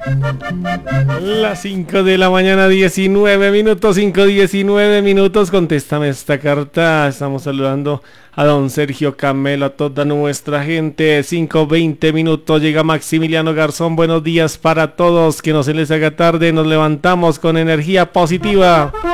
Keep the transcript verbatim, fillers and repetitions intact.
Las cinco de la mañana, diecinueve minutos, cinco, diecinueve minutos. Contéstame esta carta. Estamos saludando a don Sergio Camelo, a toda nuestra gente. cinco, veinte minutos. Llega Maximiliano Garzón. Buenos días para todos. Que no se les haga tarde. Nos levantamos con energía positiva.